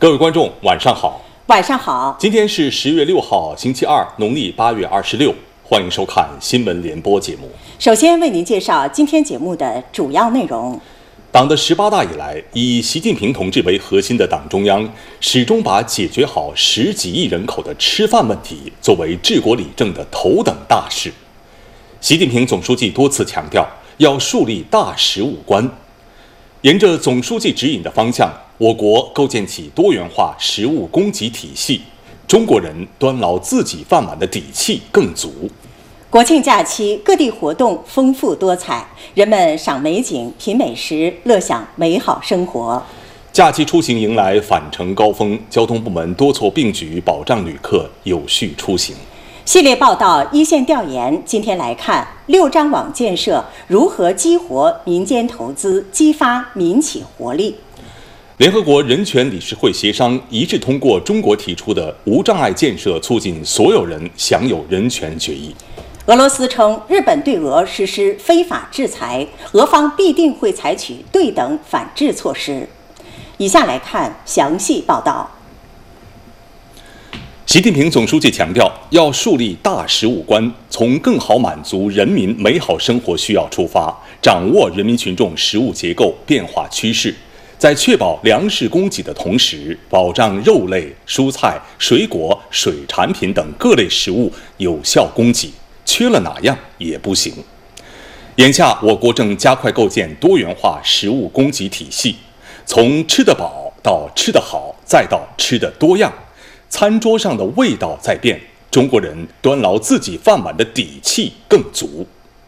各位观众，晚上好。 晚上好。 今天是10月6号，星期二，农历8月26。欢迎收看新闻联播节目。 首先为您介绍今天节目的主要内容。 党的18大以来，以习近平同志为核心的党中央始终把解决好10几亿人口的吃饭问题作为治国理政的头等大事。习近平总书记多次强调，要树立大食物观。沿着总书记指引的方向，我国构建起多元化食物供给体系，中国人端牢自己饭碗的底气更足。 国庆假期，各地活动丰富多彩，人们赏美景、品美食，乐享美好生活。 假期出行迎来返程高峰，交通部门多措并举，保障旅客有序出行。 系列报道一线调研，今天来看6张网建设如何激活民间投资，激发民企活力。 联合国人权理事会协商一致通过中国提出的无障碍建设促进所有人享有人权决议。 俄罗斯称日本对俄实施非法制裁，俄方必定会采取对等反制措施。以下来看详细报道。 习近平总书记强调，要树立大食物观，从更好满足人民美好生活需要出发，掌握人民群众食物结构变化趋势，在确保粮食供给的同时，保障肉类、蔬菜、水果、水产品等各类食物有效供给，缺了哪样也不行。眼下，我国正加快构建多元化食物供给体系，从吃得饱到吃得好，再到吃得多样。餐桌上的味道在变，中国人端牢自己饭碗的底气更足。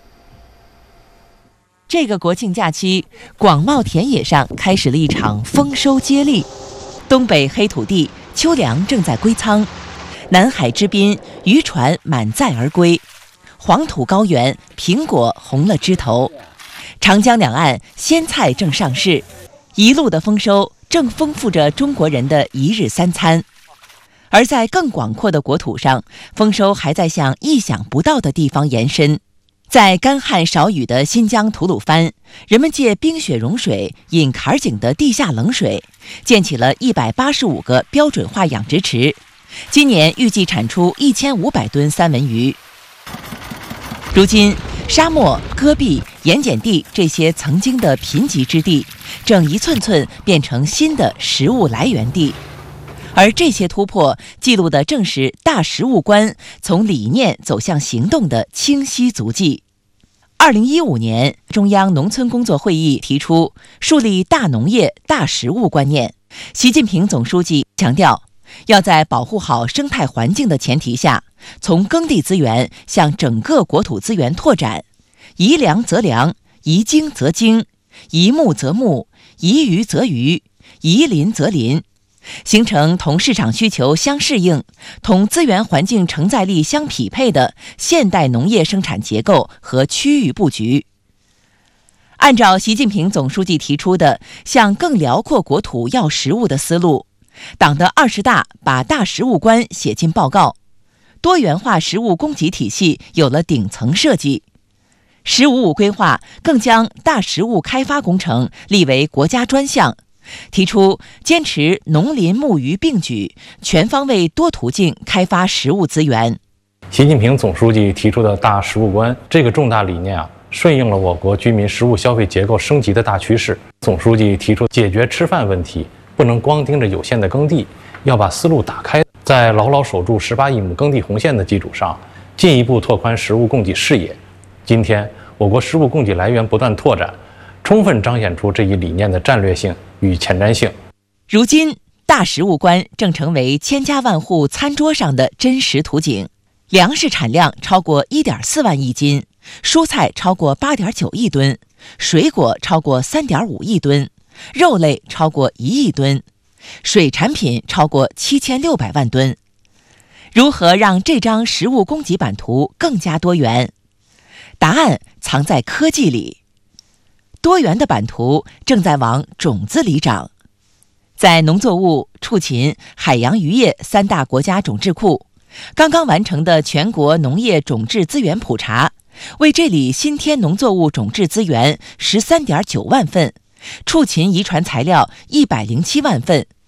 这个国庆假期，广袤田野上开始了一场丰收接力。东北黑土地，秋粮正在归仓；南海之滨，渔船满载而归；黄土高原，苹果红了枝头；长江两岸，鲜菜正上市。一路的丰收，正丰富着中国人的一日三餐。而在更广阔的国土上，丰收还在向意想不到的地方延伸。在干旱少雨的新疆吐鲁番，人们借冰雪融水引坎儿井的地下冷水，建起了185个标准化养殖池，今年预计产出1500吨三文鱼。如今，沙漠、戈壁、盐碱地这些曾经的贫瘠之地，正一寸寸变成新的食物来源地。而这些突破记录的正是大食物观从理念走向行动的清晰足迹。2015年，中央农村工作会议提出树立大农业、大食物观念。习近平总书记强调，要在保护好生态环境的前提下，从耕地资源向整个国土资源拓展，宜粮则粮，宜精则精，宜牧则牧，宜鱼则鱼，宜林则林，形成同市场需求相适应、同资源环境承载力相匹配的现代农业生产结构和区域布局。按照习近平总书记提出的向更辽阔国土要食物的思路，党的20大把大食物观写进报告，多元化食物供给体系有了顶层设计。“15+5”规划更将大食物开发工程立为国家专项，提出坚持农林牧渔并举，全方位多途径开发食物资源。 习近平总书记提出的大食物观这个重大理念顺应了我国居民食物消费结构升级的大趋势。总书记提出，解决吃饭问题不能光盯着有限的耕地，要把思路打开，在牢牢守住18亿亩耕地红线的基础上，进一步拓宽食物供给视野。今天，我国食物供给来源不断拓展，充分彰显出这一理念的战略性与前瞻性。 如今，大食物观正成为千家万户餐桌上的真实图景。粮食产量超过1.4万亿斤，蔬菜超过8.9亿吨，水果超过3.5亿吨，肉类超过1亿吨，水产品超过7600万吨。如何让这张食物供给版图更加多元？答案藏在科技里。多元的版图正在往种子里长。在农作物、畜禽、海洋渔业3大国家种质库，刚刚完成的全国农业种质资源普查，为这里新添农作物种质资源13.9万份，畜禽遗传材料107万份，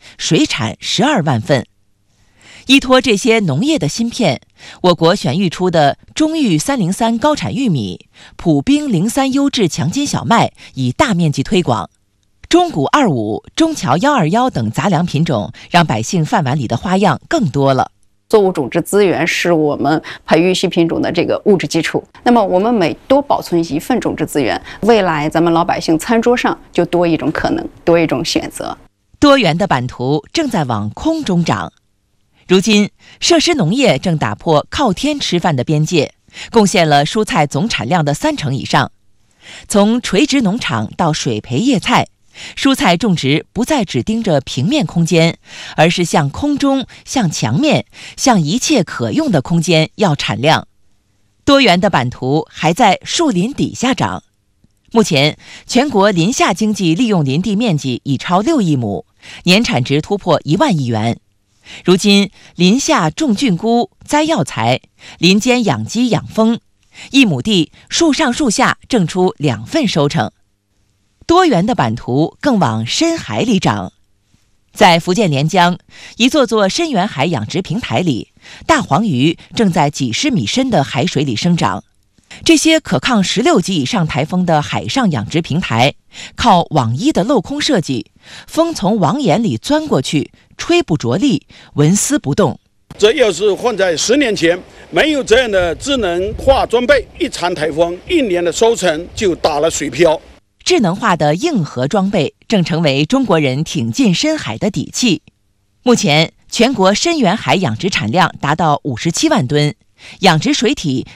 水产12万份。依托这些农业的芯片，我国选育出的中育303高产玉米、普兵03优质强筋小麦已大面积推广，中谷25、中侨121等杂粮品种让百姓饭碗里的花样更多了。 作物种质资源是我们培育新品种的这个物质基础。那么我们每多保存一份种质资源，未来咱们老百姓餐桌上就多一种可能，多一种选择。 多元的版图正在往空中长。如今，设施农业正打破靠天吃饭的边界，贡献了蔬菜总产量的30%以上。从垂直农场到水培叶菜，蔬菜种植不再只盯着平面空间，而是向空中、向墙面、向一切可用的空间要产量。多元的版图还在树林底下长。目前，全国林下经济利用林地面积已超6亿亩，年产值突破1万亿元。如今，林下种菌菇、栽药材，林间养鸡养蜂，1亩地树上树下挣出2份收成。多元的版图更往深海里长。在福建连江，一座座深远海养殖平台里，大黄鱼正在几十米深的海水里生长。这些可抗16级以上台风的海上养殖平台，靠网衣的镂空设计，风从网眼里钻过去，吹不着力，纹丝不动。 这要是换在10年前，没有这样的智能化装备，一场台风，1年的收成就打了水漂。 智能化的硬核装备正成为中国人挺进深海的底气。目前，全国深远海养殖产量达到57万吨，养殖水体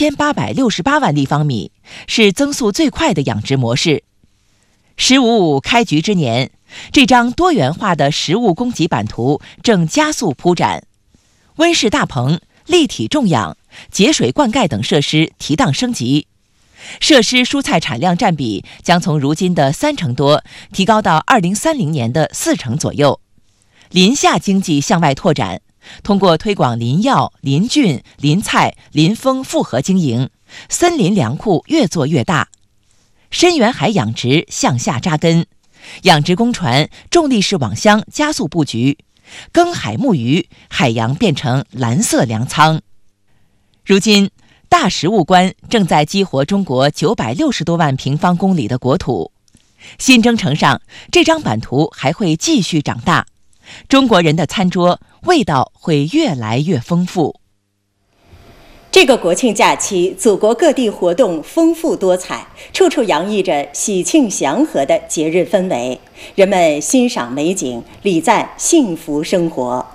7868万立方米，是增速最快的养殖模式。“15+5”开局之年，这张多元化的食物供给版图正加速铺展。温室大棚、立体种养、节水灌溉等设施提档升级，设施蔬菜产量占比将从如今的30%多提高到2030年的40%左右。林下经济向外拓展，通过推广林药、林菌、林菜、林蜂复合经营，森林粮库越做越大。深远海养殖向下扎根，养殖公船、重力式网箱加速布局，耕海牧渔，海洋变成蓝色粮仓。如今，大食物观正在激活中国960多万平方公里的国土。新征程上，这张版图还会继续长大，中国人的餐桌味道会越来越丰富。 这个国庆假期，祖国各地活动丰富多彩，处处洋溢着喜庆祥和的节日氛围，人们欣赏美景，礼赞幸福生活。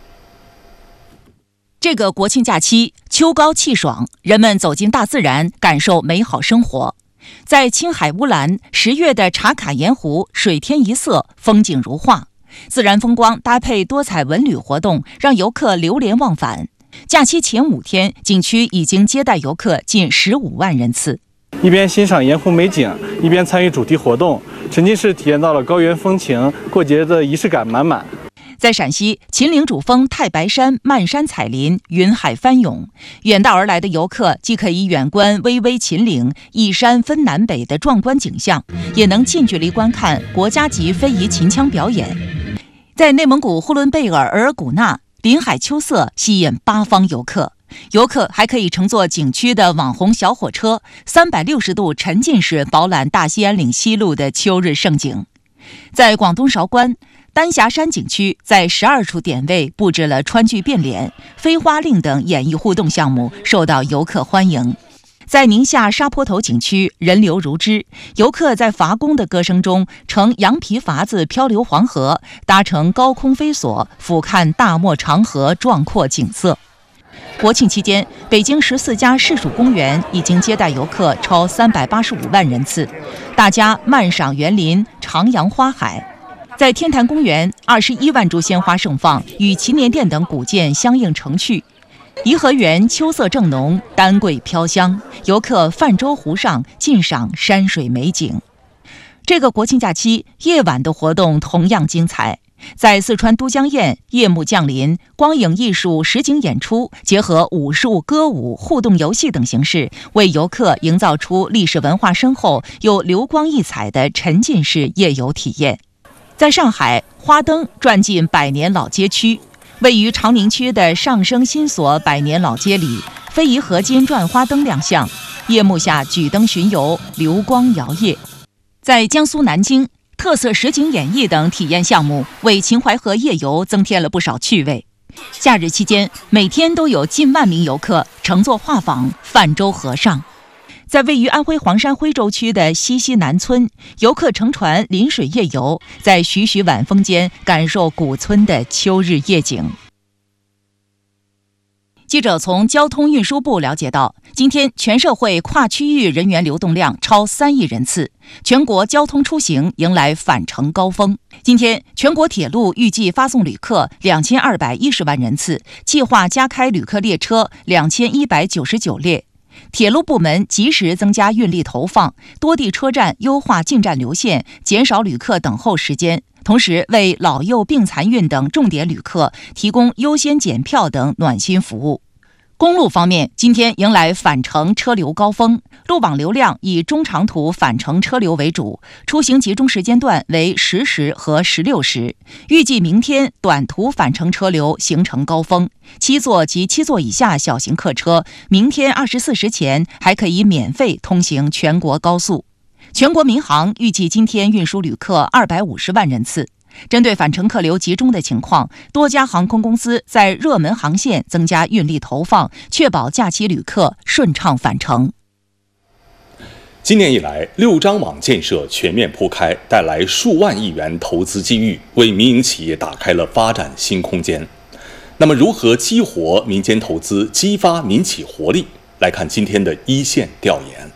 这个国庆假期，秋高气爽，人们走进大自然，感受美好生活。在青海乌兰，10月的茶卡盐湖水天一色，风景如画，自然风光搭配多彩文旅活动，让游客流连忘返。假期前5天，景区已经接待游客近15万人次。 一边欣赏盐湖美景，一边参与主题活动，沉浸式体验到了高原风情，过节的仪式感满满。 在陕西秦岭主峰太白山漫山彩林，云海翻涌，远道而来的游客既可以远观巍巍秦岭一山分南北的壮观景象，也能近距离观看国家级非遗秦腔表演。在内蒙古呼伦贝尔额尔古纳，林海秋色吸引8方游客，游客还可以乘坐景区的网红小火车，360度沉浸式饱览大兴安岭西路的秋日盛景。在广东韶关丹霞山景区，在12处点位布置了川剧变脸、飞花令等演艺互动项目，受到游客欢迎。在宁夏沙坡头景区，人流如织，游客在伐工的歌声中乘羊皮筏子漂流黄河，搭乘高空飞索俯瞰大漠长河壮阔景色。国庆期间，北京14家市属公园已经接待游客超385万人次，大家漫赏园林，徜徉花海。在天坛公园，21万株鲜花盛放，与祈年殿等古建相映成趣。颐和园秋色正浓，丹桂飘香，游客泛舟湖上尽赏山水美景。这个国庆假期，夜晚的活动同样精彩。在四川都江堰，夜幕降临，光影艺术实景演出结合武术、歌舞、互动游戏等形式，为游客营造出历史文化深厚又流光溢彩的沉浸式夜游体验。 在上海，花灯转进百年老街区。位于长宁区的上升新所百年老街里，非遗合金转花灯亮相，夜幕下举灯巡游，流光摇曳。在江苏南京，特色实景演绎等体验项目为秦淮河夜游增添了不少趣味。假日期间，每天都有近万名游客乘坐画舫泛舟河上。在位于安徽黄山徽州区的西南村，游客乘船临水夜游，在徐徐晚风间感受古村的秋日夜景。记者从交通运输部了解到，今天全社会跨区域人员流动量超3亿人次，全国交通出行迎来返程高峰。今天，全国铁路预计发送旅客2210万人次，计划加开旅客列车2199列。铁路部门及时增加运力投放，多地车站优化进站流线，减少旅客等候时间，同时为老幼病残孕等重点旅客提供优先检票等暖心服务。公路方面，今天迎来返程车流高峰，路网流量以中长途返程车流为主，出行集中时间段为10时和16时。预计明天短途返程车流形成高峰，7座及7座以下小型客车，明天24时前还可以免费通行全国高速。全国民航预计今天运输旅客250万人次。针对返程客流集中的情况，多家航空公司在热门航线增加运力投放，确保假期旅客顺畅返程。 今年以来，6张网建设全面铺开，带来数万亿元投资机遇，为民营企业打开了发展新空间。那么，如何激活民间投资，激发民企活力？来看今天的一线调研。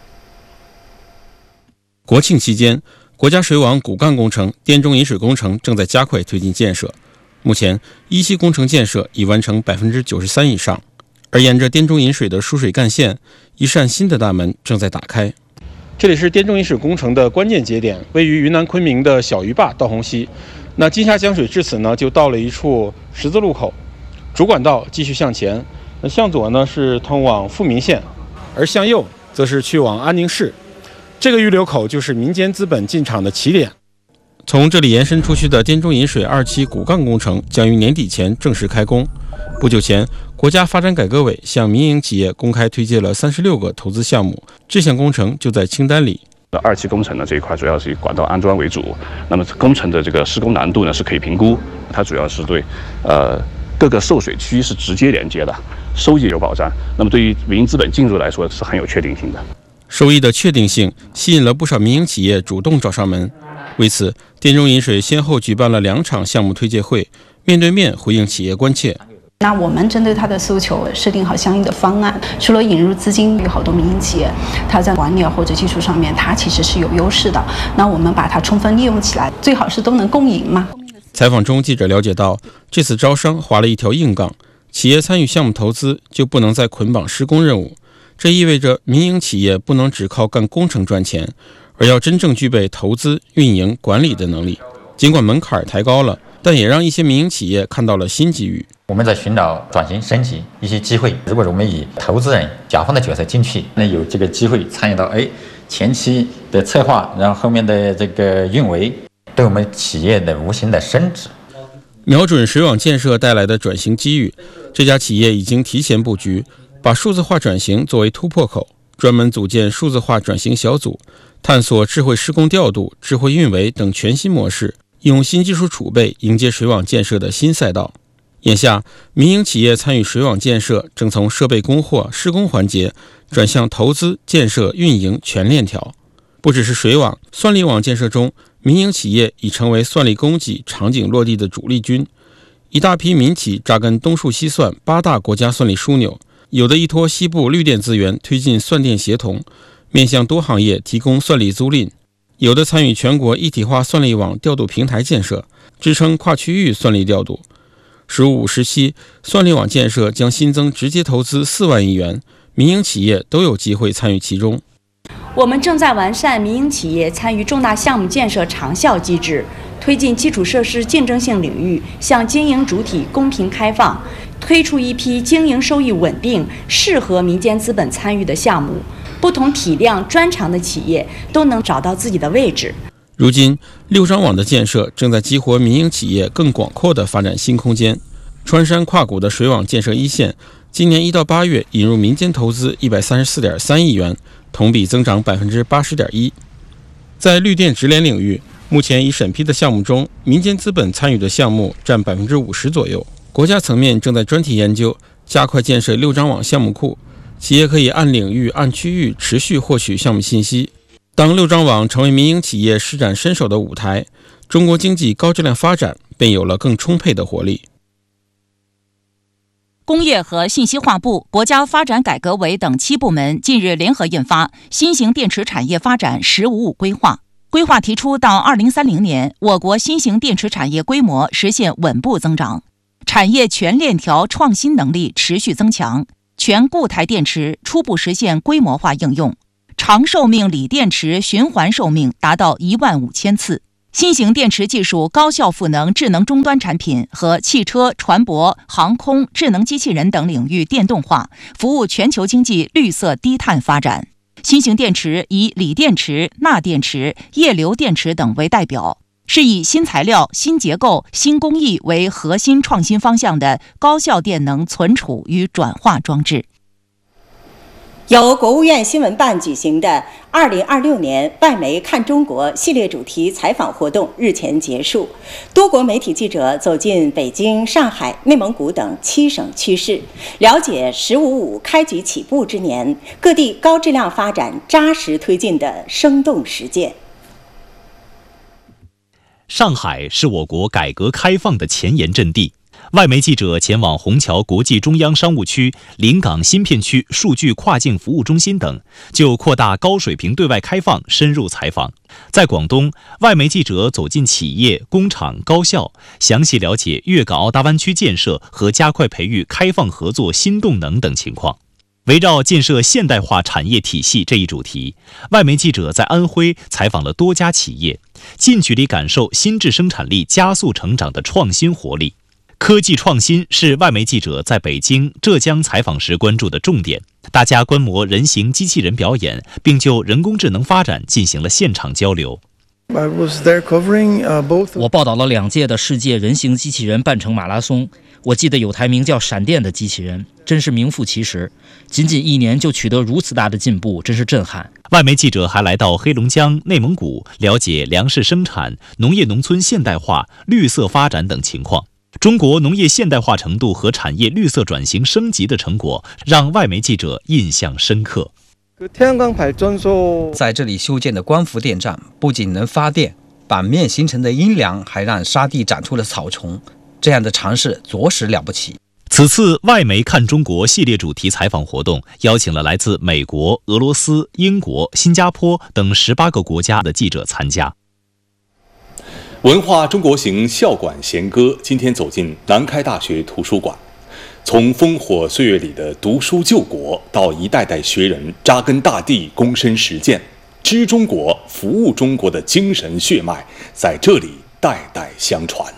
国庆期间，国家水网骨干工程滇中引水工程正在加快推进建设，目前一期工程建设已完成93%以上，而沿着滇中引水的输水干线，一扇新的大门正在打开。 这里是滇中引水工程的关键节点，位于云南昆明的小鱼坝到洪溪。那金沙江水至此呢，就到了一处十字路口，主管道继续向前。那向左呢是通往富民县，而向右则是去往安宁市。这个预留口就是民间资本进场的起点。 从这里延伸出去的滇中引水2期骨干工程将于年底前正式开工。不久前，国家发展改革委向民营企业公开推介了36个投资项目，这项工程就在清单里。 2期工程呢这一块主要是以管道安装为主，那么工程的这个施工难度呢是可以评估，它主要是对各个受水区是直接连接的，收益有保障。那么对于民营资本进入来说是很有确定性的。 收益的确定性吸引了不少民营企业主动找上门。为此，滇中引水先后举办了2场项目推介会，面对面回应企业关切。 那我们针对他的诉求设定好相应的方案，除了引入资金，有好多民营企业，它在管理或者技术上面，它其实是有优势的。那我们把它充分利用起来，最好是都能共赢嘛。 采访中，记者了解到，这次招商划了一条硬杠，企业参与项目投资就不能再捆绑施工任务。这意味着民营企业不能只靠干工程赚钱，而要真正具备投资、运营、管理的能力。尽管门槛抬高了，但也让一些民营企业看到了新机遇。 我们在寻找转型升级一些机会，如果我们以投资人、甲方的角色进去，那有这个机会参与到前期的策划，然后后面的这个运维，对我们企业的无形的升值。 瞄准水网建设带来的转型机遇，这家企业已经提前布局，把数字化转型作为突破口，专门组建数字化转型小组，探索智慧施工调度、智慧运维等全新模式，用新技术储备迎接水网建设的新赛道。眼下，民营企业参与水网建设正从设备供货、施工环节转向投资、建设、运营全链条。不只是水网，算力网建设中，民营企业已成为算力供给、场景落地的主力军。一大批民企扎根东数西算8大国家算力枢纽，有的依托西部绿电资源推进算电协同，面向多行业提供算力租赁；有的参与全国一体化算力网调度平台建设，支撑跨区域算力调度。15、5时期，算力网建设将新增直接投资4万亿元，民营企业都有机会参与其中。 我们正在完善民营企业参与重大项目建设长效机制，推进基础设施竞争性领域向经营主体公平开放，推出一批经营收益稳定、适合民间资本参与的项目，不同体量、专长的企业都能找到自己的位置。 如今，六张网的建设正在激活民营企业更广阔的发展新空间。穿山跨谷的水网建设一线，今年1到8月引入民间投资134.3亿元，同比增长80.1%。在绿电直联领域，目前已审批的项目中，民间资本参与的项目占50%左右。国家层面正在专题研究，加快建设六张网项目库，企业可以按领域、按区域持续获取项目信息。当六张网成为民营企业施展身手的舞台，中国经济高质量发展便有了更充沛的活力。 工业和信息化部、国家发展改革委等7部门近日联合印发《新型电池产业发展“十五五”规划》。规划提出，到2030年，我国新型电池产业规模实现稳步增长，产业全链条创新能力持续增强，全固态电池初步实现规模化应用，长寿命锂电池循环寿命达到15000次。新型电池技术高效赋能智能终端产品和汽车、船舶、航空、智能机器人等领域电动化，服务全球经济绿色低碳发展。新型电池以锂电池、钠电池、液流电池等为代表，是以新材料、新结构、新工艺为核心创新方向的高效电能存储与转化装置。 由国务院新闻办举行的2026年外媒看中国系列主题采访活动日前结束，多国媒体记者走进北京、上海、内蒙古等7省区市，了解“十五五”开局起步之年，各地高质量发展扎实推进的生动实践。 上海是我国改革开放的前沿阵地。外媒记者前往虹桥国际中央商务区、临港新片区数据跨境服务中心等，就扩大高水平对外开放深入采访。在广东，外媒记者走进企业、工厂、高校，详细了解粤港澳大湾区建设和加快培育开放合作新动能等情况。围绕建设现代化产业体系这一主题，外媒记者在安徽采访了多家企业，近距离感受新质生产力加速成长的创新活力。科技创新是外媒记者在北京、浙江采访时关注的重点。大家观摩人形机器人表演，并就人工智能发展进行了现场交流。 我报道了2届的世界人形机器人半程马拉松。我记得有台名叫闪电的机器人，真是名副其实。仅仅1年就取得如此大的进步，真是震撼。 外媒记者还来到黑龙江、内蒙古，了解粮食生产、农业农村现代化、绿色发展等情况。中国农业现代化程度和产业绿色转型升级的成果，让外媒记者印象深刻。 在这里修建的光伏电站，不仅能发电，板面形成的阴凉还让沙地长出了草丛，这样的尝试着实了不起。 此次外媒看中国系列主题采访活动，邀请了来自美国、俄罗斯、英国、新加坡等18个国家的记者参加。 文化中国行校馆弦歌今天走进南开大学图书馆，从烽火岁月里的读书救国，到一代代学人扎根大地、躬身实践，知中国、服务中国的精神血脉在这里代代相传。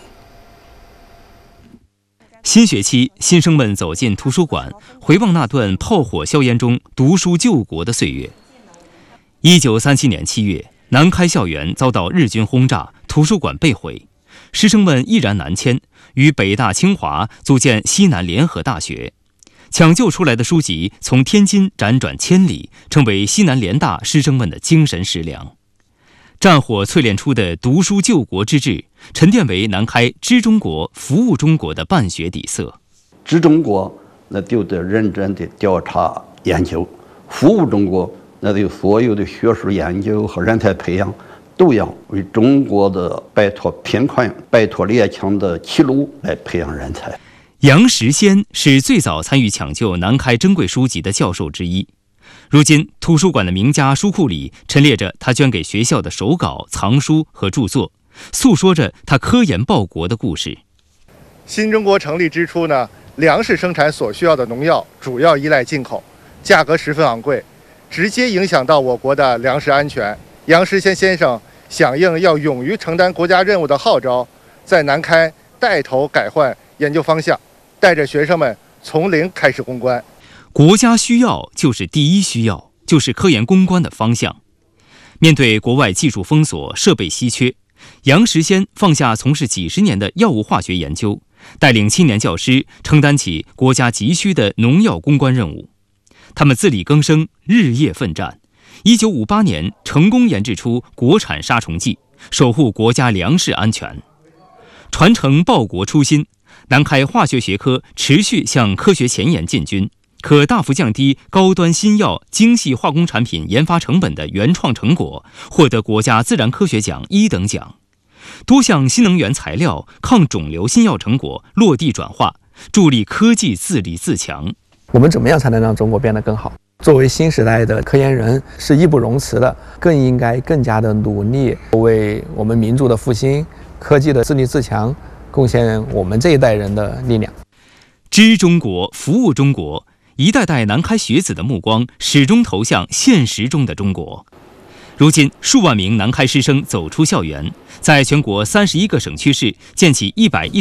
新学期，新生们走进图书馆，回望那段炮火硝烟中读书救国的岁月。1937年7月，南开校园遭到日军轰炸，图书馆被毁，师生们毅然南迁，与北大、清华组建西南联合大学。抢救出来的书籍从天津辗转千里，成为西南联大师生们的精神食粮。战火淬炼出的读书救国之志，沉淀为南开知中国、服务中国的办学底色。 知中国，那就得认真的调查研究；服务中国，那就所有的学术研究和人才培养，都要为中国的摆脱贫困、摆脱列强的歧路来培养人才。 杨时先是最早参与抢救南开珍贵书籍的教授之一。如今，图书馆的名家书库里陈列着他捐给学校的手稿、藏书和著作，诉说着他科研报国的故事。 新中国成立之初呢，粮食生产所需要的农药主要依赖进口，价格十分昂贵，直接影响到我国的粮食安全。杨时先先生响应要勇于承担国家任务的号召，在南开带头改换研究方向，带着学生们从零开始攻关。 国家需要就是第一需要，就是科研攻关的方向。 面对国外技术封锁、设备稀缺，杨时先放下从事几十年的药物化学研究，带领青年教师承担起国家急需的农药攻关任务。他们自力更生，日夜奋战。1958年成功研制出国产杀虫剂，守护国家粮食安全。传承报国初心，南开化学学科持续向科学前沿进军，可大幅降低高端新药、精细化工产品研发成本的原创成果，获得国家自然科学奖1等奖。多项新能源材料、抗肿瘤新药成果落地转化，助力科技自立自强。 我们怎么样才能让中国变得更好？作为新时代的科研人，是义不容辞的，更应该更加的努力，为我们民族的复兴、科技的自立自强贡献我们这一代人的力量。 知中国，服务中国，一代代南开学子的目光始终投向现实中的中国。如今，数万名南开师生走出校园，在全国31个省区市建起110